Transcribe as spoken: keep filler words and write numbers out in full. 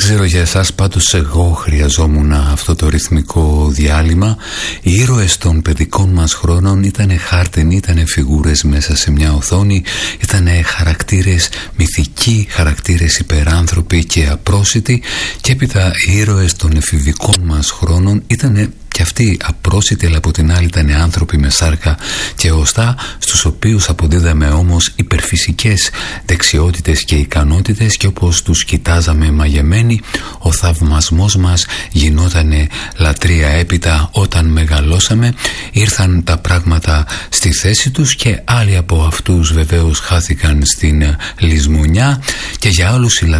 ξέρω για εσάς, πάντως εγώ χρειαζόμουν αυτό το ρυθμικό διάλειμμα. Οι ήρωες των παιδικών μας χρόνων ήτανε χάρτενοι, ήτανε φιγούρες μέσα σε μια οθόνη, ήτανε χαρακτήρες μυθικοί, χαρακτήρες υπεράνθρωποι και απρόσιτοι, και έπειτα οι ήρωες των εφηβικών μας χρόνων ήτανε και αυτοί απρόσιτοι, αλλά από την άλλη ήταν άνθρωποι με σάρκα και οστά, στους οποίους αποδίδαμε όμως υπερφυσικές δεξιότητες και ικανότητες, και όπως τους κοιτάζαμε μαγεμένοι, ο θαυμασμός μας γινότανε λατρεία. Έπειτα, όταν μεγαλώσαμε, ήρθαν τα πράγματα στη θέση τους και άλλοι από αυτούς βεβαίως χάθηκαν στην λησμονιά, και για άλλους η